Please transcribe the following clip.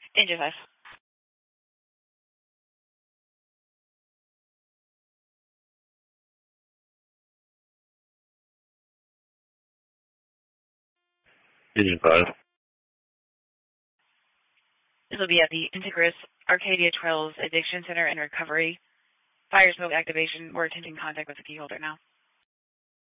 Engine 5. Engine 5. This will be at the Integris Arcadia Trails Addiction Center and Recovery. Fire smoke activation. We're attempting contact with the key holder now.